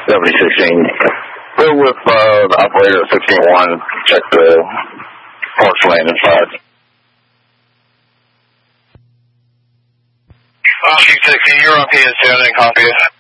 7016. Go with the operator at 15-1. Check the parts lane inside. 16, you're on PS2, I didn't copy it.